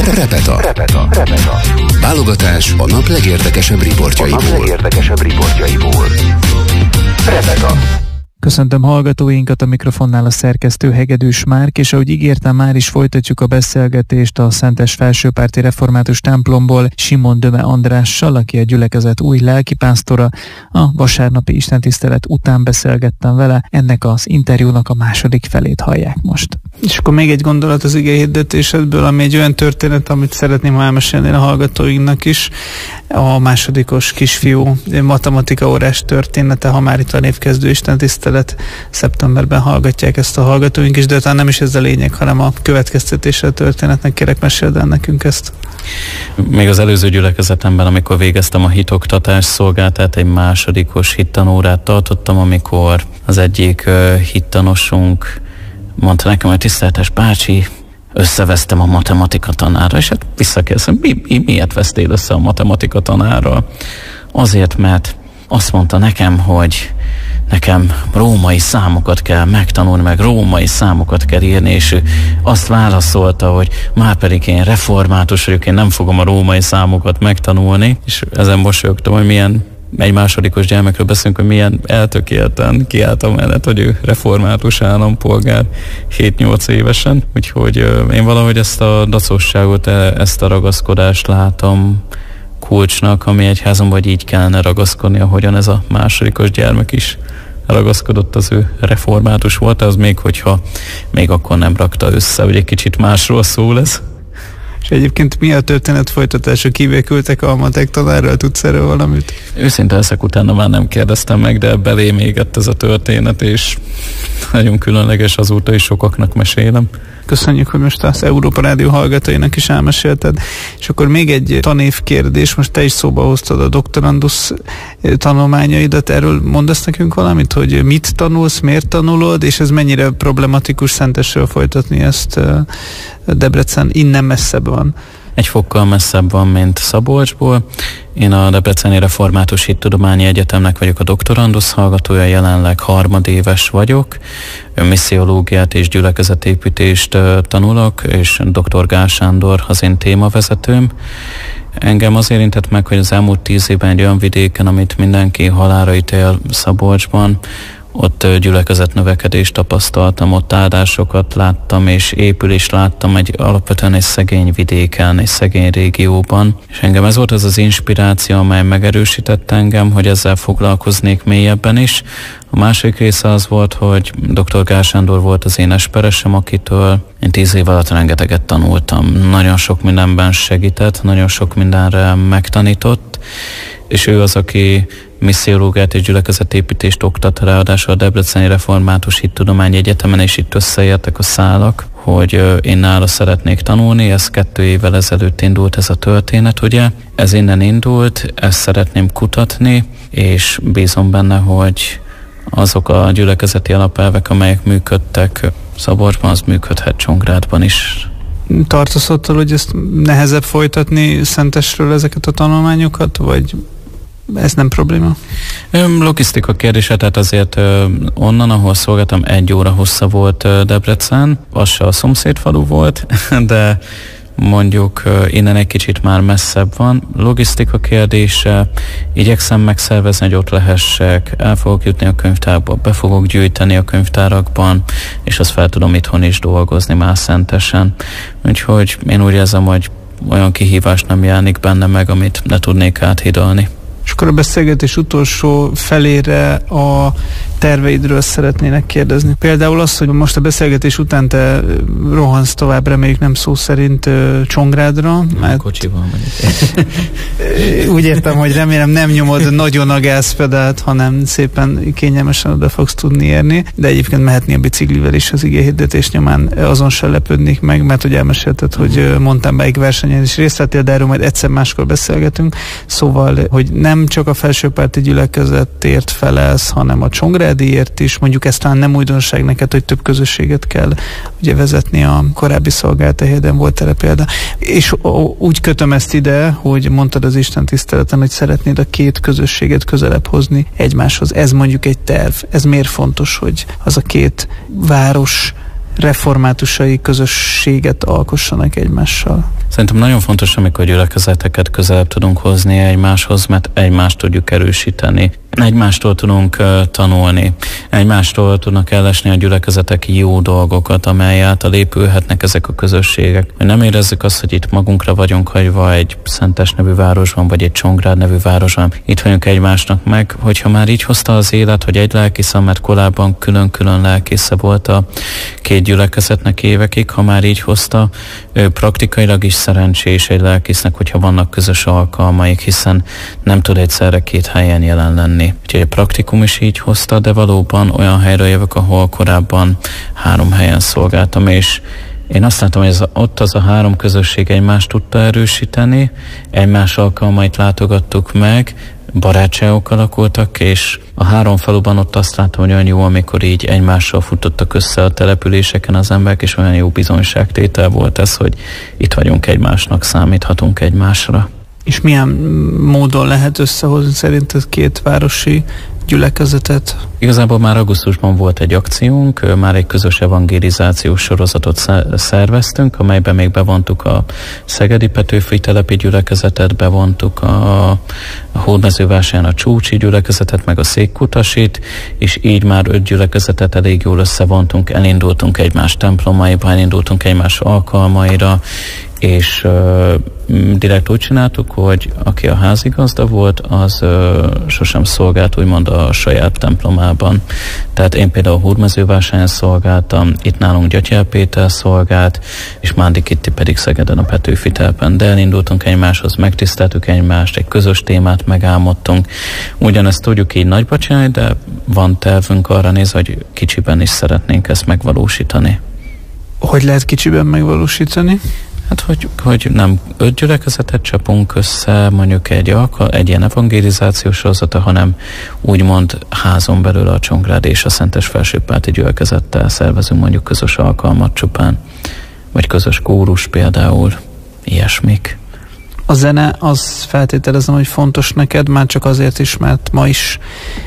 Repeta. Válogatás a nap legérdekesebb riportjaiból. Repeta. Köszöntöm hallgatóinkat, a mikrofonnál a szerkesztő Hegedűs Márk, és ahogy ígértem, már is folytatjuk a beszélgetést a Szentes Felsőpárti Református templomból Simon Döme Andrással, aki a gyülekezet új lelkipásztora. A vasárnapi istentisztelet után beszélgettem vele, ennek az interjúnak a második felét hallják most. És akkor még egy gondolat az igehirdetésedből, ami egy olyan történet, amit szeretném elmesélni a hallgatóinknak is. A másodikos kisfiú matematika órás története, ha már itt a névkezdő istentisztelet, szeptemberben hallgatják ezt a hallgatóink is, de talán nem is ez a lényeg, hanem a következtetése a történetnek. Kérek, meséld el nekünk ezt. Még az előző gyülekezetemben, amikor végeztem a hitoktatás szolgáltát, egy másodikos hittanórát tartottam, amikor az egyik hittanosunk mondta nekem, hogy tiszteltes bácsi, összevesztem a matematika tanárra, és hát visszakérdeztem, miért vesztél össze a matematika tanárral? Azért, mert azt mondta nekem, hogy nekem római számokat kell megtanulni, meg római számokat kell írni, és ő azt válaszolta, hogy már pedig én református vagyok, én nem fogom a római számokat megtanulni, és ezen mosolyogtam, hogy milyen, egy másodikos gyermekről beszélünk, hogy milyen eltökélten kiálltam mellett, hogy ő református állampolgár 7-8 évesen. Úgyhogy én valahogy ezt a dacosságot, ezt a ragaszkodást látom kulcsnak, ami egyházamban, hogy így kellene ragaszkodni, ahogyan ez a másodikos gyermek is ragaszkodott, az ő református volt, az még hogyha még akkor nem rakta össze, hogy egy kicsit másról szól ez. És egyébként mi a történet folytatása? Kivé küldtek a matek tanárral? Tudsz erről valamit? Őszinte ezek utána már nem kérdeztem meg, de belém égett ez a történet, és nagyon különleges, azóta is sokaknak mesélem. Köszönjük, hogy most az Európa Rádió hallgatóinak is elmesélted. És akkor még egy tanévkérdés, most te is szóba hoztad a doktorandusz tanulmányaidat, erről mondasz nekünk valamit, hogy mit tanulsz, miért tanulod, és ez mennyire problematikus Szentesről folytatni ezt? Debrecen innen messzebb van. Egy fokkal messzebb van, mint Szabolcsból. Én a Debreceni Református Hittudományi Egyetemnek vagyok a doktorandusz hallgatója, jelenleg harmadéves vagyok. Missziológiát és gyülekezetépítést tanulok, és dr. Gál Sándor az én témavezetőm. Engem az érintett meg, hogy az elmúlt 10 évben egy olyan vidéken, amit mindenki halálra ítél, Szabolcsban, ott gyülekezet növekedést tapasztaltam, ott áldásokat láttam, és épülést láttam alapvetően egy szegény vidéken, egy szegény régióban. És engem ez volt az az inspiráció, amely megerősített engem, hogy ezzel foglalkoznék mélyebben is. A másik része az volt, hogy dr. Gál Sándor volt az én esperesem, akitől én 10 év alatt rengeteget tanultam. Nagyon sok mindenben segített, nagyon sok mindenre megtanított, és ő az, aki missziológiát és gyülekezetépítést oktat, ráadásul a Debreceni Református Hittudományi Egyetemen, és itt összeértek a szálak, hogy én nála szeretnék tanulni. Ez 2 évvel ezelőtt indult ez a történet, ugye? Ez innen indult, ezt szeretném kutatni, és bízom benne, hogy azok a gyülekezeti alapelvek, amelyek működtek Szabolcsban, az működhet Csongrádban is. Tartasz attól, hogy ezt nehezebb folytatni Szentesről ezeket a tanulmányokat, vagy ez nem probléma? Logisztika kérdése, tehát azért onnan, ahol szolgáltam, 1 óra hossza volt Debrecen, az se a szomszédfalu volt, de mondjuk innen egy kicsit már messzebb van. Logisztika kérdése, igyekszem megszervezni, hogy ott lehessek, el fogok jutni a könyvtárba, be fogok gyűjteni a könyvtárakban, és azt fel tudom itthon is dolgozni már Szentesen. Úgyhogy én úgy érzem, hogy olyan kihívás nem jelenik benne meg, amit ne tudnék áthidalni. És akkor a beszélgetés utolsó felére a terveidről szeretnének kérdezni. Például az, hogy most a beszélgetés után te rohansz tovább, reméljük nem szó szerint Csongrádra. Mert... Kocsival megyek. Úgy értem, hogy remélem nem nyomod nagyon a gázpedált, hanem szépen kényelmesen oda fogsz tudni érni, de egyébként mehetni a biciklivel is az igéhirdetés nyomán, azon se lepődnék meg, mert hogy elmesélted, hogy mountain bike versenyen is részt vettél, de erről majd egyszer máskor beszélgetünk. Szóval, hogy nem csak a felsőpárti gyülekezetért felelsz, hanem a csongrádiért is. Mondjuk ez talán nem újdonság neked, hogy több közösséget kell ugye vezetni, a korábbi szolgáltahelyen volt erre példa. És úgy kötöm ezt ide, hogy mondtad az Isten tiszteleten, hogy szeretnéd a két közösséget közelebb hozni egymáshoz. Ez mondjuk egy terv. Ez miért fontos, hogy az a két város reformátusai közösséget alkossanak egymással? Szerintem nagyon fontos, amikor gyülekezeteket közelebb tudunk hozni egymáshoz, mert egymást tudjuk erősíteni. Egymástól tudunk tanulni, egymástól tudnak ellesni a gyülekezetek jó dolgokat, amely által épülhetnek ezek a közösségek. Nem érezzük azt, hogy itt magunkra vagyunk hagyva egy Szentes nevű városban, vagy egy Csongrád nevű városban. Itt vagyunk egymásnak meg, hogyha már így hozta az élet, hogy egy lelkész, mert korábban külön-külön lelkésze volt a két gyülekezetnek évekig, ha már így hozta, praktikailag is szerencsés egy lelkésznek, hogyha vannak közös alkalmaik, hiszen nem tud egyszerre két helyen jelen lenni. Úgyhogy a praktikum is így hozta, de valóban olyan helyre jövök, ahol korábban 3 helyen szolgáltam, és én azt látom, hogy ott az a 3 közösség egymást tudta erősíteni, egymás alkalmait látogattuk meg, barátságok alakultak, és a 3 faluban ott azt látom, hogy olyan jó, amikor így egymással futottak össze a településeken az emberek, és olyan jó bizonyságtétel volt ez, hogy itt vagyunk egymásnak, számíthatunk egymásra. És milyen módon lehet összehozni szerinted 2 városi gyülekezetet? Igazából már augusztusban volt egy akciónk, már egy közös evangelizációs sorozatot szerveztünk, amelyben még bevontuk a Szegedi Petőfi telepi gyülekezetet, bevontuk a Hódmezővásárhelyen a Csúcsi gyülekezetet, meg a Székkutasit, és így már 5 gyülekezetet elég jól összevontunk, elindultunk egymás templomaiba, elindultunk egymás alkalmaira, és direkt úgy csináltuk, hogy aki a házigazda volt, az sosem szolgált úgymond a saját templomában. Tehát én például Hódmezővásárhelyen szolgáltam, itt nálunk Gyötyel Péter szolgált, és Mándi Kitti pedig Szegeden a Petőfi telepen. De elindultunk egymáshoz, megtiszteltük egymást, egy közös témát megálmodtunk. Ugyanezt tudjuk így nagyba csinálni, de van tervünk arra nézve, hogy kicsiben is szeretnénk ezt megvalósítani. Hogy lehet kicsiben megvalósítani? Hát, hogy nem 5 gyülekezetet csapunk össze, mondjuk egy ilyen evangelizációs sorozata, hanem úgymond házon belül a Csongrád és a Szentes Felsőpáti gyülekezettel szervezünk mondjuk közös alkalmat csupán, vagy közös kórus például, ilyesmik. A zene, az feltételezem, hogy fontos neked, már csak azért is, mert ma is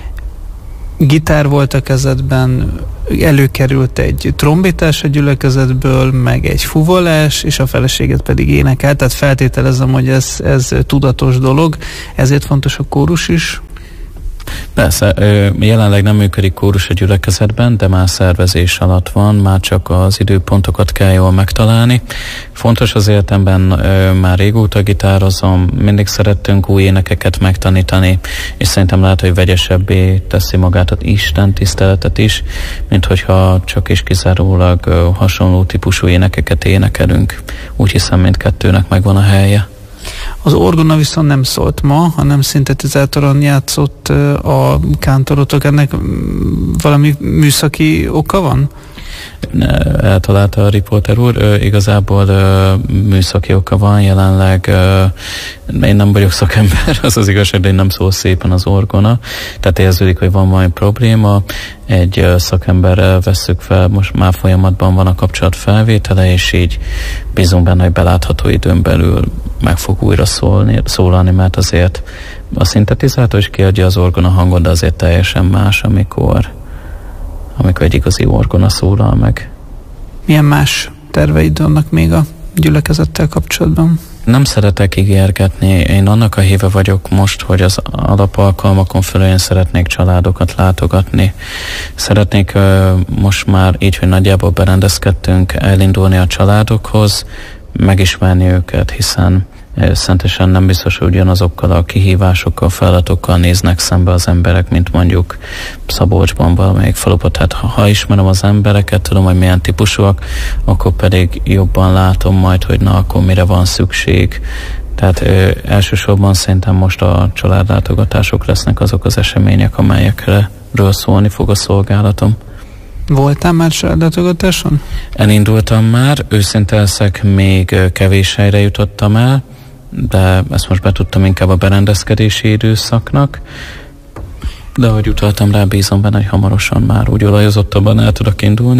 gitár volt a kezedben, előkerült egy trombitás a gyülekezetből, meg egy fuvolás, és a feleséget pedig énekel, tehát feltételezem, hogy ez tudatos dolog, ezért fontos a kórus is. Persze, jelenleg nem működik kórus a gyülekezetben, de már szervezés alatt van, már csak az időpontokat kell jól megtalálni. Fontos az életemben, már régóta gitározom, mindig szerettünk új énekeket megtanítani, és szerintem lehet, hogy vegyesebbé teszi magát az Isten tiszteletet is, mint hogyha csak és kizárólag hasonló típusú énekeket énekelünk. Úgy hiszem, mindkettőnek megvan a helye. Az orgona viszont nem szólt ma, hanem szintetizátoron játszott a kántorotok. Ennek valami műszaki oka van? Eltalálta a riporter úr, igazából műszaki oka van, jelenleg én nem vagyok szakember, az az igazság, de én nem szól szépen az orgona, tehát érződik, hogy van valami probléma, egy szakemberrel vesszük fel, most már folyamatban van a kapcsolat felvétele, és így bízunk benne, hogy belátható időn belül meg fog újra szólalni, mert azért a szintetizátor is kiadja az orgona hangot, de azért teljesen más, amikor egy igazi orgona szólal meg. Milyen más terveid vannak még a gyülekezettel kapcsolatban? Nem szeretek ígérgetni. Én annak a híve vagyok most, hogy az alapalkalmakon felül én szeretnék családokat látogatni. Szeretnék most már így, hogy nagyjából berendezkedtünk, elindulni a családokhoz, megismerni őket, hiszen szentesen nem biztos, hogy ugyanazokkal a kihívásokkal, feladatokkal néznek szembe az emberek, mint mondjuk Szabolcsban valamelyik faluban. Tehát ha ismerem az embereket, tudom, hogy milyen típusúak, akkor pedig jobban látom majd, hogy na, akkor mire van szükség. Tehát elsősorban szerintem most a családlátogatások lesznek azok az események, amelyekről szólni fog a szolgálatom. Voltál már családlátogatáson? Elindultam már, őszinte leszek, még kevés helyre jutottam el, de ezt most betudtam inkább a berendezkedési időszaknak, de ahogy utaltam rá, bízom benne, hogy hamarosan már úgy olajozottabban el tudok indulni.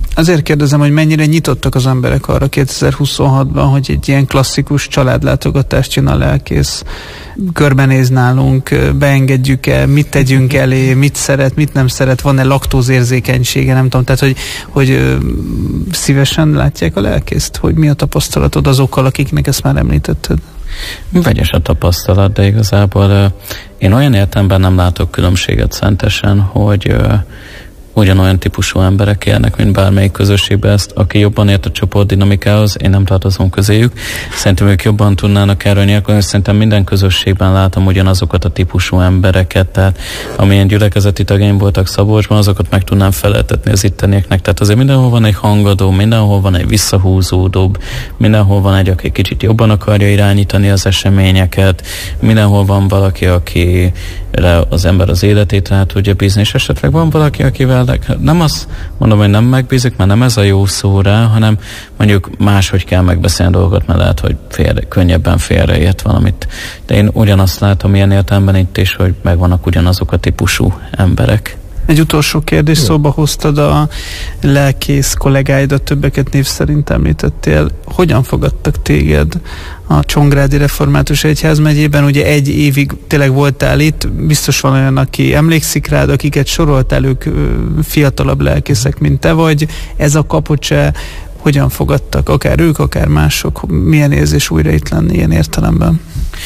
Azért kérdezem, hogy mennyire nyitottak az emberek arra 2026-ban, hogy egy ilyen klasszikus családlátogatást csinál lelkész, körbenéz nálunk, beengedjük-e, mit tegyünk elé, mit szeret, mit nem szeret, van-e laktózérzékenysége, nem tudom, tehát hogy szívesen látják a lelkészt, hogy mi a tapasztalatod azokkal, akiknek ezt már említetted? Vegyes a tapasztalat, de igazából én olyan értelemben nem látok különbséget Szentesen, hogy ugyanolyan típusú emberek élnek, mint bármelyik közösségben. Ezt, aki jobban ért a csoportdinamikához, én nem tartozom közéjük. Szerintem ők jobban tudnának erről nyilatkozni, szerintem minden közösségben látom ugyanazokat a típusú embereket, tehát amilyen gyülekezeti tagjaim voltak Szabolcsban, azokat meg tudnám feleltetni az ittenieknek. Tehát azért mindenhol van egy hangadó, mindenhol van egy visszahúzódóbb, mindenhol van egy, aki kicsit jobban akarja irányítani az eseményeket, mindenhol van valaki, akire az ember az életét rá tudja bízni, és esetleg van valaki, akivel nem azt mondom, hogy nem megbízik, mert nem ez a jó szó rá, hanem mondjuk máshogy kell megbeszélni dolgokat, mert lehet, hogy könnyebben félreért valamit. De én ugyanazt látom ilyen értelemben itt is, hogy megvannak ugyanazok a típusú emberek. Egy utolsó kérdés, szóba hoztad a lelkész kollégáidat, többeket név szerint említettél. Hogyan fogadtak téged a Csongrádi Református Egyházmegyében? Ugye egy évig tényleg voltál itt, biztos van olyan, aki emlékszik rád, akiket soroltál, ők fiatalabb lelkészek, mint te vagy. Ez a Kapocse, hogyan fogadtak? Akár ők, akár mások. Milyen érzés újra itt lenni ilyen értelemben?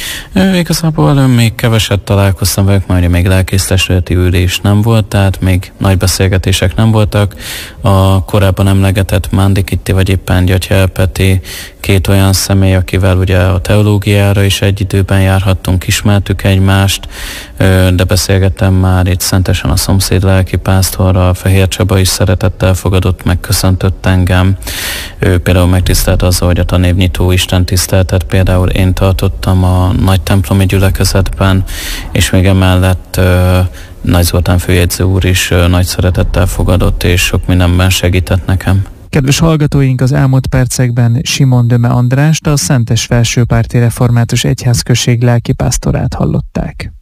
Igazából még keveset találkoztam velük, mert még lelkésztestületi ülés nem volt, tehát még nagy beszélgetések nem voltak. A korábban emlegetett Mándi Kitti vagy éppen Gyatya Peti, két olyan személy, akivel ugye a teológiára is egy időben járhattunk, ismertük egymást, de beszélgettem már itt Szentesen a szomszéd lelkipásztorral, Fehér Csaba is szeretettel fogadott, megköszöntött engem. Ő például megtisztelt azzal, hogy a tanévnyitó Isten tiszteltet például én tartottam a nagy templomi gyülekezetben, és még emellett Nagy Zoltán főjegyző úr is nagy szeretettel fogadott, és sok mindenben segített nekem. Kedves hallgatóink, az elmúlt percekben Simon Döme Andrást, a Szentes Felsőpárti Református Egyházközség lelkipásztorát hallották.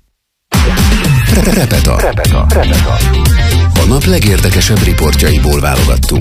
Repeta. A nap legérdekesebb riportjaiból válogattunk.